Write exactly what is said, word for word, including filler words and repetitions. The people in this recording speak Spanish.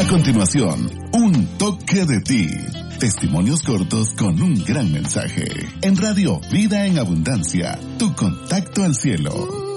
continuación, un toque de ti. Testimonios cortos con un gran mensaje. En Radio Vida en Abundancia, tu contacto al cielo.